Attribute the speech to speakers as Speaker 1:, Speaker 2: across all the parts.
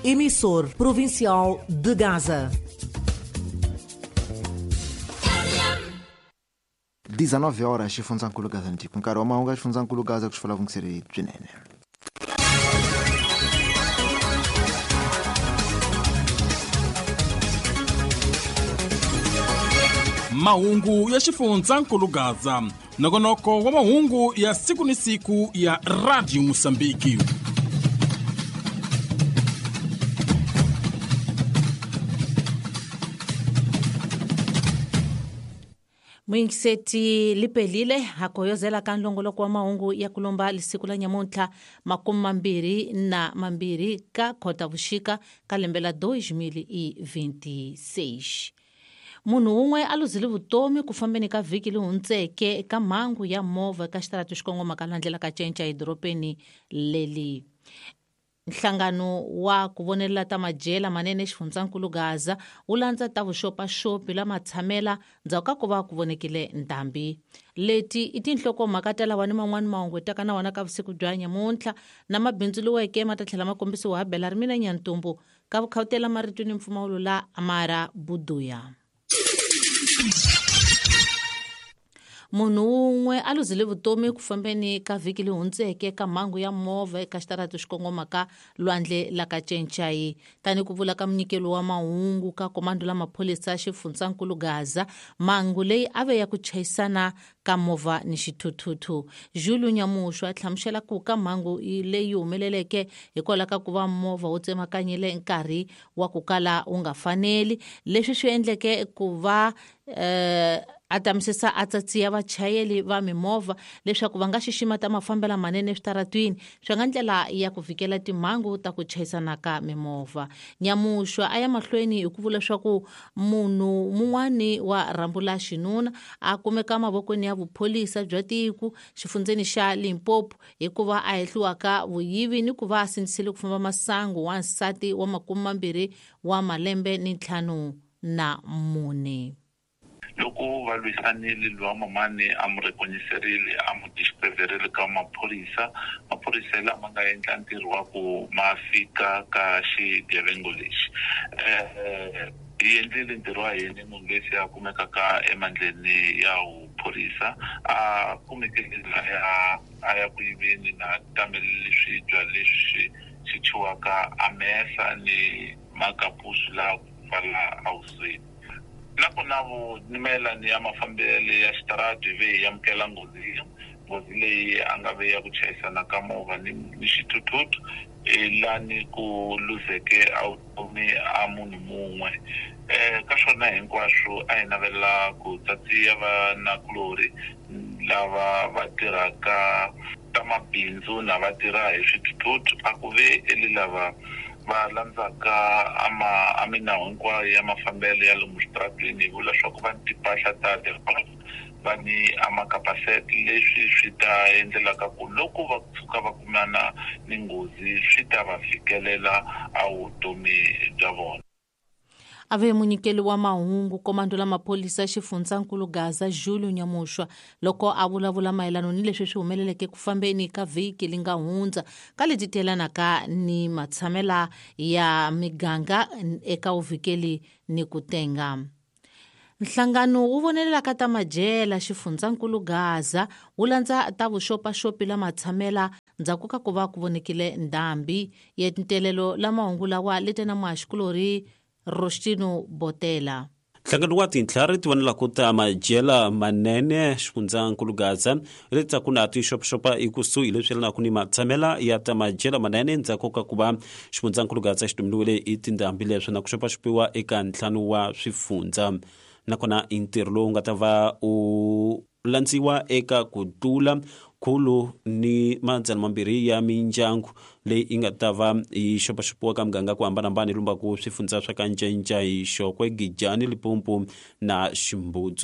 Speaker 1: Emissor provincial de Gaza.
Speaker 2: 19 horas xifundzakulu Gaza ntipu nkarhi wa mahungu ya xifundzakulu Gaza ku xifala vungiseri byinene.
Speaker 3: Mahungu ya xifundzakulu Gaza, nongonoko wa mahungu ya siku ni siku ya Radio Mosambiki.
Speaker 4: Mwingiseti lipelile hakoyozela kanlongoloko wa mahungu ya kulomba lisiku la nyamuntla 22 ka Khotavuxika ka lembe la 2026. Munhu un'we a luzile vutomi ku fambeni ka vhiki lihundzeke ka mhangu ya movha ka xitarata xikongoma ka landlela ka cenca edorobeni leli. Nhlangano wa ku vonelela ta majela manene xifundzakulu Gaza wu landza ta vuxopaxopi lama tshamela ndzhaku ka ku va ku vonekile ndhambi. Leti i tinhlokomhaka ta lawa ni man'wani mahungu taka na wona ka vusiku bya nyamuntla na mabindzuluweke ma ta tlhela ma kombisiwa ha bela ri mina Nyantumbu ka vukhawutela maritweni mpfumawulo la Amara Buduya. Munhu un'we a luzile vutomi ku fambeni ka vhiki lihundzeke ka mhangu ya movha eka xitarata xikongoma ka lwandle la ka Cencayi. Tani ku vula ka munyikelo wa mahungu ka komando la maphorisa ya xifundzakulu Gaza, mhangu leyi ave ya ku chayisana ka movha ni xithuthuthu. Jules Nyamuxwa tlhamuxela ku ka mhangu leyi humeleleke hikwalaho ka ku va movha wu tsemakanyile nkarhi wa ku kala wu nga faneli, leswi swi endleke ku va a tamisisa a tsatsiya vachayeli va mimovha leswaku va nga xixima ta mafambela manene switaratwini swi nga ndlela ya ku vhikela timhangu ta ku chayisana ka mimovha. Nyamuxwa a ya mahlweni hi ku vula leswaku munhu mun'wani wa rambula xinuna a kumeka mavokweni ya vupholisa bya tiko xifundzeni xa Limpopo hikuva a hehliwa ka vuyivi ni ku va a sindzisile ku famba masangu wa nsati wa 20 wa malembe ni 54.
Speaker 5: Loko va lwisanile lwa mamani a mu rekonyiserile a mu dispreverile ka maphorisa lama nga endla ntirho wa ku ma fika ka xigevengo lexi. Hi endlile ntirho wa hina munhu lexi a kumekaka emandleni ya vuphorisa a kumekile a ya ku yiveni na tamele swibya leswi swi chiwaka amesa ni makapusu la pfala awusweni. Lako navo nimela ni ya mafambele ya xitarata ve ya mkela ngozi leyi a nga ve ya ku chayisana ka movha ni xithuthuthu lani ku luzeke vutomi a munhu mun'we. Ka swona hinkwaswo a hi navela ku tsatsiya vanakulori lava va tirhaka ta mabindzu na va tirha hi swithuthuthu a ku ve lava va landzaka a minawu hinkwayo ya mafambelo ya lomu switaratweni hi vula leswaku va ni timpahla ta va ni amakapaseti leswi swi ta endlelaka ku loko va tshuka va kumana ni nghozi swi ta va fikelela a vutomi bya vona.
Speaker 4: Ave munyikeli wa mahungu komando la maphorisa ya xifundzakulu Gaza Jules Nyamuxwa loko a vulavula mayelano ni leswi swi humeleleke ku fambeni ka vhiki li nga hundza ka leti telanaka ni matshamela ya miganga eka uvhikeli ni ku tenga. Nhlangano wu vonelelaka ta majela xifundzakulu Gaza wu landza ta vuxopaxopi lama tshamela ndzhaku ka ku va ku vonekile ndhambi ya tintelelo la mahungu lawa leti na muhaxikulori Rostino Botela.
Speaker 6: Nhlangano wa tintlhari ti vonelaka ta majela manene xifundzakulu Gaza ritsa ku na tixopaxopa ekusuhi leswi yelanaka ni matshamela ya ta majela manene ndzhaku ka ku va xifundzakulu Gaza xi tumbuluwile hi tindhambi leswi na ku xopaxopiwa eka ntlhanu wa swifundza. Nakona i ntirho lowu nga ta va u landziwa eka ku tlula khulu ni 200 ya mindyangu leyi i nga ta va yi xopaxopiwa ka muganga ku hambanahambana hi lumbaku swifundza swa ka Ncenca hi Xokwe, Gijani, Limpopo na Ximbudzu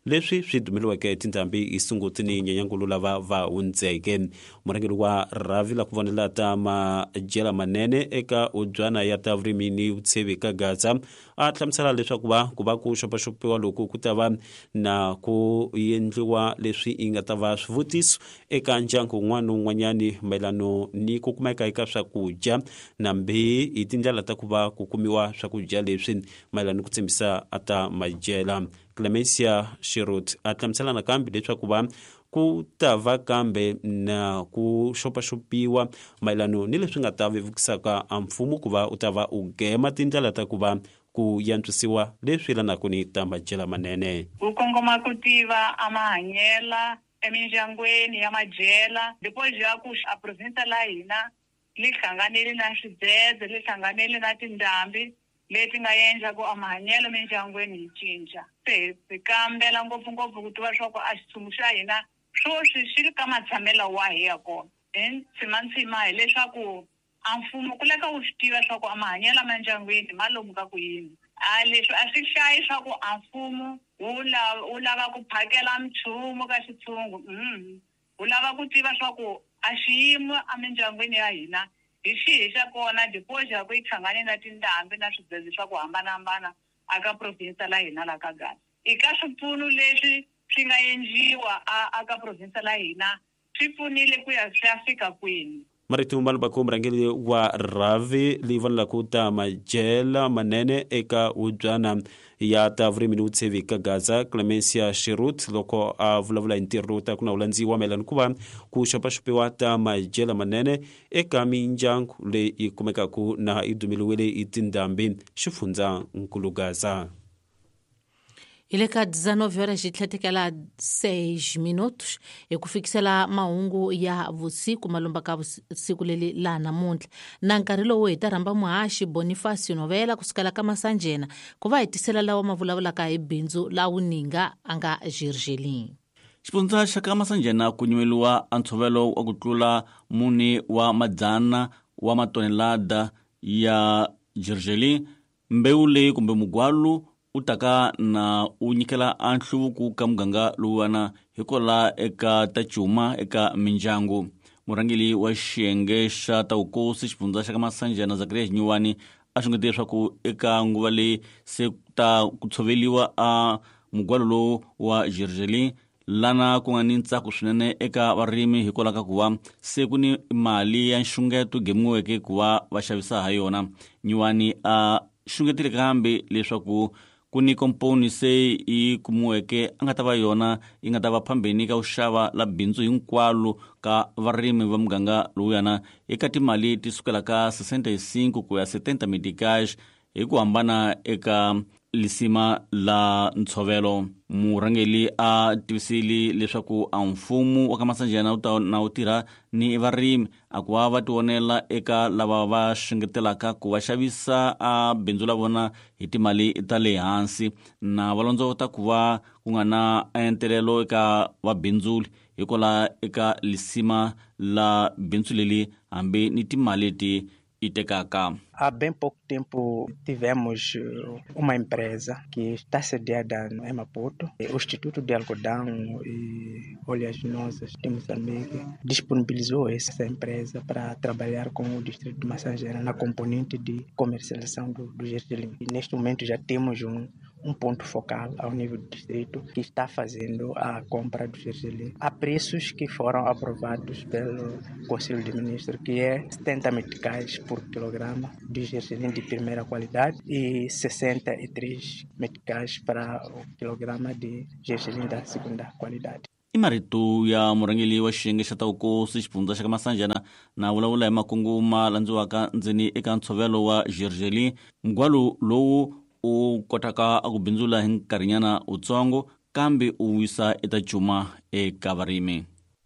Speaker 6: leswi swi dumeliweke tindhambi i sungutini nyenyankulu lava va hundzeke. Murhangeri wa Ravi la ku vonela ta majela manene eka ubyana ya ta vurimi ni vutshevi ka Gaza a hlamusela leswaku ku va ku xopaxopiwa loku ku ta va na ku endliwa leswi i nga ta va swivutiso eka ndyangu wun'wana na wun'wanyani mayelano ni ku kumeka eka swakudya nambe hi tindlela ta ku va ku kumiwa swakudya leswi mayelano ku tshembisa ata majela. Clemencia Shirut a hlamusela nakambe leswaku ku ta va kambe na ku xopaxopiwa mayelano ni leswi nga ta vevukisaka a mfumo ku va u ta va u gema tindlela ta ku va ku yantswisiwa leswi lanaka ni ta majela manene.
Speaker 7: Ku kongoma ku tiva amahanyela emindyangweni ya majela depois ya ku a province la hina li hlanganile na swidzedze li hlanganile na tindhambi leti nga endla ku amahanyelo mindyangweni yi cinca. Se hi kambela ngopfungopfu ku tiva swa ku a xitshungu xa hina swoswi xi ri ka matshamelo wa hi ya kona. Ntsima hi leswaku a mfumo ku leka wu swi tiva swa ku amahanyelo mindyangweni ma lomu ka ku yini. Leswi a swi hlayi swa ku a mfumo wu lava ku phakela mchumu ka xitshungu. Wu lava ku tiva swa ku a xiyimo a mindyangweni ya hina hi xihi xa kona depois ya ku yi hlangane na tindhambi na swidzedze swa ku hambanahambana aka province la hina la ka Gaza. Eka swipfuno leswi swi nga endliwa aka province la hina swi pfunile ku ya swi ya fika kwini.
Speaker 6: Marito malbako murangeli wa Ravi li vonela ku ta majela manene eka ubyana ya ta vurimi ni vutshevi ka Gaza. Clemencia Shirut loko a vulavula hi ntirho ta ku na ulandziwa mayelana ku va ku xopaxopiwa ta majela manene eka mindyangu leyi kumekaku na i dumeliwile i tindhambi xifundzankulu Gaza.
Speaker 4: Ile ka 19 horas ji tlhetekela 6 minutos ku fikisela mahungu ya vusiku malomba ka vusiku leli la namuntlha na nkarhi lowu hi ta rhamba muhaxi Bonifacio Novela kusukela ka Masanjena ku va hetisela lawa mavulavulaka hi bindzu la wuninga a nga Jirjelini.
Speaker 8: Xifundza xa ka Masanjena ku nyimeliwa a ntshovelo wa ku tlula muni wa madzana wa matonelada ya Jirjelini. Mbewu leyi kumbe mugwalu u taka na u nyikela a nhluvuko ka muganga lowuwana hikola eka ta cuma eka mindyangu. Murhangeli wa xiyenge xa ta vukosi xifundza xa ka Masanjena Zacharias Nyuwani a xungetile leswaku eka nguva leyi se ta ku tshoveliwa a mugwalo lowu wa Jirjelini lana ku nga ni ntsako swinene eka varimi hikola ka ku va se ku ni mali ya nxungeto gemiweke ku va va xavisa ha yona. Nyuwani a xungetile kambe leswaku ku ni komponi se yi kumiweke a nga ta va yona yi nga ta va phambeni ka ku xava la bindzu hinkwalo ka varimi va muganga lowuyana eka timali ti sukela ka 65 ku ya 70 meticais hi ku hambana eka lisima la ntshovelo. Murhangeli a tivisile leswaku a mfumo wa ka Masanjena wu tirha ni varimi a ku va ti vonela eka lava va xungetelaka ku va xavisa a bindzu la vona hi timali ta le hansi na valondzota ku va ku nga na entelelo eka vabindzuli hikola eka lisima la bindzu leli hambi ni timali leti itekaka.
Speaker 9: Há bem pouco tempo tivemos uma empresa que está sediada em Maputo, o Instituto de Algodão e Oleaginosas de Moçambique disponibilizou essa empresa para trabalhar com o distrito de Masanjena na componente de comercialização do gergelim. E neste momento já temos um ponto focal ao nível do distrito que está fazendo a compra do gergelim a preços que foram aprovados pelo Conselho de Ministros, que é 70 meticais por quilograma de gergelim de primeira qualidade e 63 meticais para o quilograma de gergelim da segunda qualidade.
Speaker 8: I marito ya murhangeli wa xiyenge xa ta vukosi xifundza xa ka Masanjena na vulavula hi makungu ma landziwaka ndzeni eka ntshovelo wa gergelim. Mugwalo lowu u kotaka a ku bindzula hi nkarhinyana utsongo kambe u wisa eta cuma eka varimi.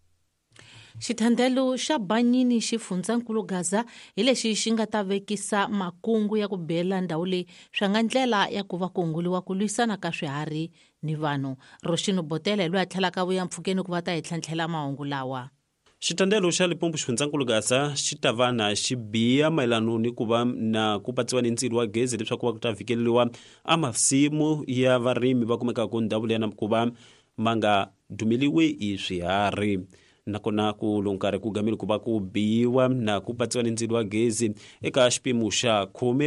Speaker 4: Xithandelo xa Banyini xifundzankulu Gaza hi lexi xi nga ta vekisa makungu ya ku bela ndhawu leyi swi nga ndlela ya ku va ku hunguliwa ku lwisana ka swiharhi ni vanhu. Roshino Botela hi loyi a tlhelaka vuya mpfhukeni ku va ta hi tlhantlhela mahungu lawa.
Speaker 6: xitandelo xa Limpopo Xifundzankulu Gaza xi ta va na xibiya mayelano ni ku va na ku patsiwa ni ndzilo wa gezi leswaku va ku ta fikeleriwa a masimu ya varimi va kumekaka ndhawu liya na ku va ma nga dumeliwi hi swiharhi nakona ku lonkarhi ku gamile ku va ku biyiwa na ku patsiwa ni ndzilo wa gezi eka xipimo xa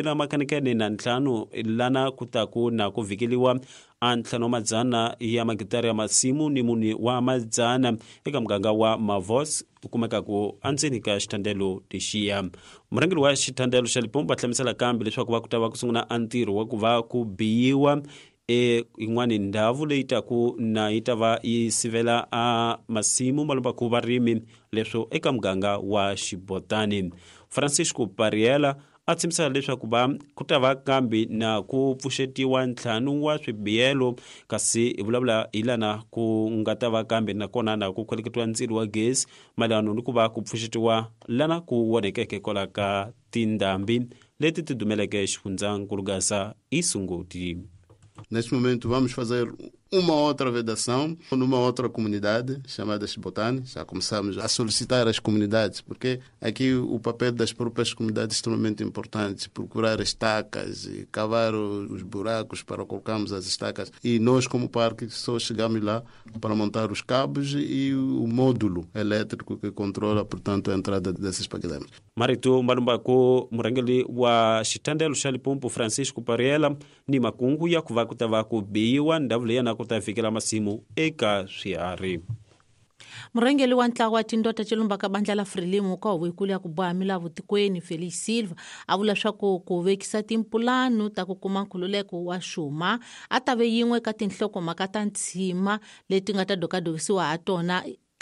Speaker 6: 15 lana ku taku na ku vikeliwa a 500 ya magitari ya masimu ni muni wa 100 eka muganga wa Mavos ku kumeka ku andzeni ka xitandelo lexiya. Murhangeri wa xitandelo xa Limpopo va hlamusela kambe leswaku va ku ta va ku sungula a ntirho wa ku va ku biyiwa yin'wani ndhawu leyi taku na yi ta va yi sivela a masimu ma lombaku varimi leswo eka muganga wa Xibotani. Francisco Pariela a tshembisa leswaku va ku ta va kambe na ku pfuxetiwa 5 wa swibiyelo kasi hi vulavula hi lana ku nga ta va kambe nakona na ku khweleketiwa ndzilo wa gezi mayelano ni ku va ku pfuxetiwa lana ku wonekeke kola ka tindhambi leti ti dumeleke Xifundzankulu Gaza i Sunguti.
Speaker 10: Neste momento vamos fazer uma outra vedação numa outra comunidade chamada Xibotani. Já começamos a solicitar às comunidades, porque aqui o papel das próprias comunidades é extremamente importante. Procurar estacas e cavar os buracos para colocarmos as estacas. E nós, como parque, só chegamos lá para montar os cabos e o módulo elétrico que controla, portanto, a entrada desses paquedames.
Speaker 6: Marito Marumbako, murangeli wa xitandelo xa Limpopo Francisco Pariela ni makungu ya ku va ku ta va ku biyiwa ndhawu leyi na ku ta fikela masimu eka swiharhi.
Speaker 4: Murhangeli wa ntlawa wa tindota Chilumba ka bandla la Frelimo ka huvo ikulu ya ku boha milavu tikweni Felix Silva a vula swaku ku vekisa timpulanu ta ku kuma nkhululeko wa xuma a ta ve yin'we ka tinhlokomhaka ta ntshima leti nga ta dokadokisiwa ha tona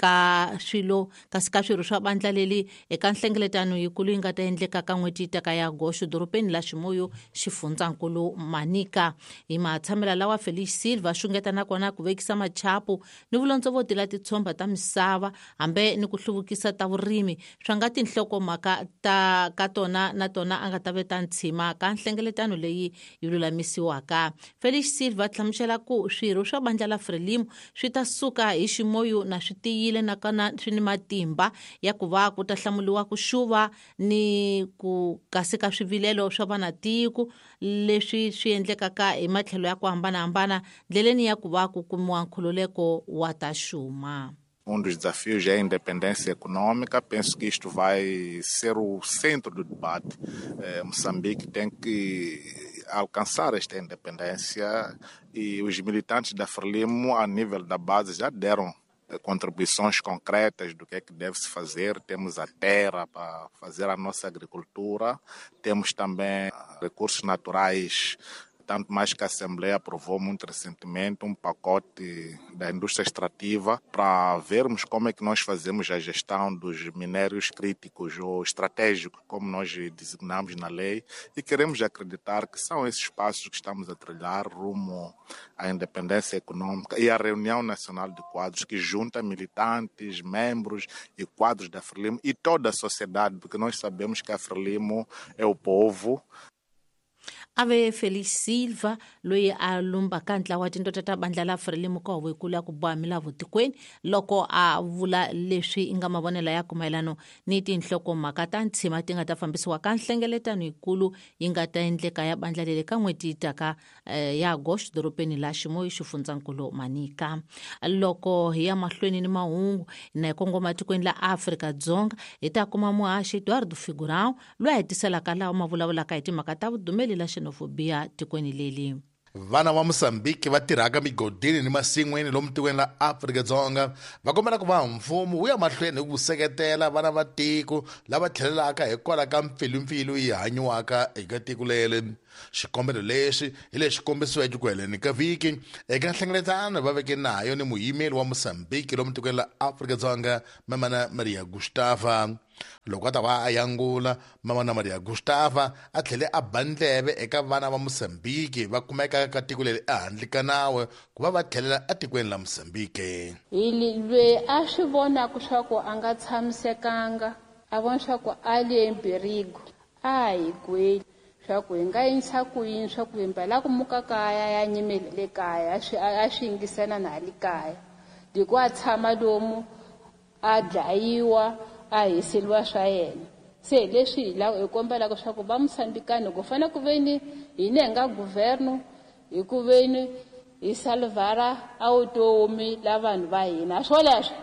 Speaker 4: ka swilo kasi ka swirho swa bandla leli eka nhlengeletano yikulu yi nga ta endleka ka n'weti taka ya Agosto doropeni la Ximoyo Xifundzankulu Manika. Hi matshamela lawa Felix Silva xungeta nakona ku vekisa machapu ni vulontsovoti la titshomba ta misava hambe ni ku hluvukisa ta vurimi swa nga tinhlokomhaka ta ka tona na tona a nga ta ve ta ntshima ka nhlengeletano leyi yi lulamisiwaka. Felix Silva hlamusela ku swirho swa bandla la Frelimo swi ta suka hi Ximoyo na swi nakona swi ni matimba ya ku va ku ta hlamuliwa ku xuva ni ku kasika swivilelo swa vanatiko leswi swi endlekaka hi matlhelo ya ku hambanahambana ndleleni ya ku va ku kumiwa nkhululeko wa ta xuma.
Speaker 11: Dos desafios é a independência econômica. Penso que isto vai ser o centro do debate. Moçambique tem que alcançar esta independência e os militantes da Frelimo, a nível da base, já deram contribuições concretas do que é que deve se fazer. Temos a terra para fazer a nossa agricultura, temos também recursos naturais, tanto mais que a Assembleia aprovou muito recentemente um pacote da indústria extrativa para vermos como é que nós fazemos a gestão dos minérios críticos ou estratégicos, como nós designamos na lei, e queremos acreditar que são esses passos que estamos a trilhar rumo à independência econômica e à reunião nacional de quadros que junta militantes, membros e quadros da Frelimo e toda a sociedade, porque nós sabemos que a Frelimo é o povo.
Speaker 4: Ave Felix Silva loyi a lumbaka ntlawa wa tindota ta bandla la Frelimo ka huvo ikulu ya ku boha milavu tikweni loko a vula leswi i nga mavonela ya kumayelano ni tinhlokomhaka ta ntshima ti nga ta fambisiwa ka nhlengeletano yikulu yi nga ta endleka ya bandla lele ka n'weti taka ya Agosto doropeni la Ximoyo Xifundzankulu Manika. Loko hi ya mahlweni ni mahungu na hi kongoma tikweni la Afrika-Dzonga hi ta kuma muhaxi Eduardo Figurão loyi a hetiselaka lawa ma vulavulaka hi timhaka ta vudumeli la xenofobia tikweni leli.
Speaker 12: Vana va Moçambique va tirhaka migodini ni masin'wini lomu tikweni la Afrika-Dzonga va kombela ku va mfumo wu ya mahlweni hi ku seketela vana va tiko lava tlhelelaka hikwalaho ka mpfilumpfilu yi hanyiwaka eka tiko leli. Xikombelo lexi hi lexi kombisiweke ku heleni ka viki eka nhlengeletano va veke nayo ni muyimeli wa Moçambique lomu tikweni la Afrika-Dzonga Mamana Maria Gustava. Loko a ta va a yangula, Mamana Maria Gustava a tlhele a bandleve eka vana va Moçambique va kumeka ka tiko leri ehandle ka nawu ku va va tlhelela etikweni la Moçambique.
Speaker 13: Loyi a swi vonaka swa ku a nga tshamisekanga a vona swa ku a le mbirigo a hi gweli swa ku hi nga yinisa ku yini swa ku hi mbala ku muka kaya ya nyimele le kaya a swi yingisana na le kaya loko a tshama lomu a dlayiwa a hiseliwa swa yena. Se leswi hi kombela leswaku va Mosambikani ku fanele ku veni hina hi nga governo hi ku veni hi salvara a vutomi la vanhu va hina swoleswo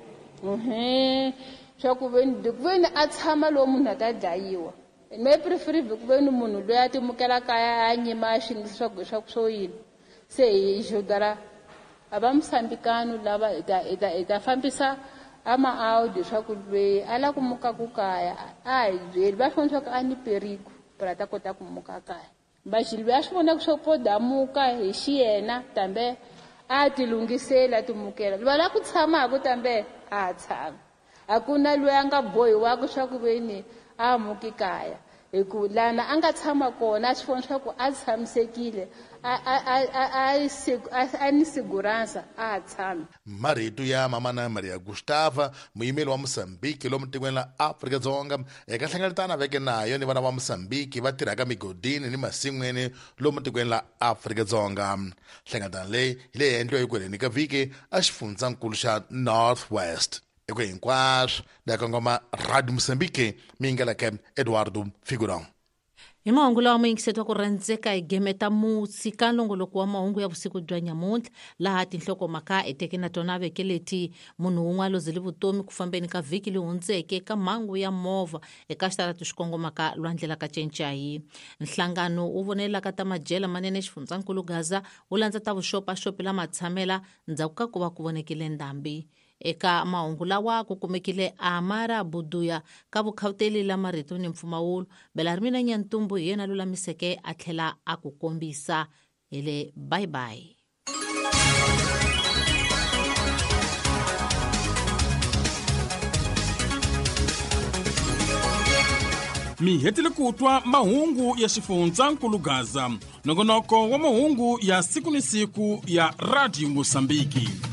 Speaker 13: swa ku veni a tshama lowu munhu a ta dlayiwa. Me preferive ku veni munhu loyi a timukela kaya a nyima a xingisa swo yini. Se hi jodara a va Mosambikani lava hi ta fambisa ama-audio swa ku lweyi a la ku muka ku kaya a hi byeli va swi vona swa ku a ni periku para ta kota ku muka kaya. Baxili va swi vona ku swo podamuka hi xiyena tambe a ti lungisela a timukela. Va la ku tshamaku tambe a tshama. A ku na loyi a nga bohiwaka swa ku veni a muki kaya. Hi ku lana a nga tshama kona a swi vona swa ku a tshamisekile a ni segurança a tshama.
Speaker 12: Marito ya Mamana Maria Gustava muyimeli wa Mosambiki lomu tikweni la Afrika-Dzonga eka hlengeletana veke nayo ni vana va Mosambiki va tirhaka migodini ni masin'wini lomu tikweni la Afrika-Dzonga. Hlengeletana leyi hi leyi endliwa hikweleni ka vhiki a xifundzankulu xa North West. Eko hinkwaswo na kongoma Radio Mosambiki mingeleke Eduardo Figurão.
Speaker 4: Hi mahungu lawa ma yingisetwa ku rhandzeka hi geme ta musi ka nongoloko wa mahungu ya vusiku bya nyamuntlha laha tinhlokomhaka eteke na tona veke leti munhu wun'we a lozile vutomi ku fambeni ka vhiki leyi hundzeke ka mhangu ya movha eka xitarata xikongomaka lwandle la ka Cencayi. Nhlangano wu vonelaka ta majela manene xifundzankulu Gaza wu landza ta vuxopaxopi lama tshamela ndzhaku ka ku va ku vonekile ndhambi. Eka mahungu lawa ku kumekile Amara Buduya ka vukhawuteli la marito ni mpfumawulo Belarmina Nyantumbu hi yena lulamiseke a tlhela a ku kombisa. Hele bye bye.
Speaker 3: Mi hetile ku twa mahungu ya xifundzankulu Gaza, nongonoko wa mahungu ya siku ni siku ya Radio Mosambiki.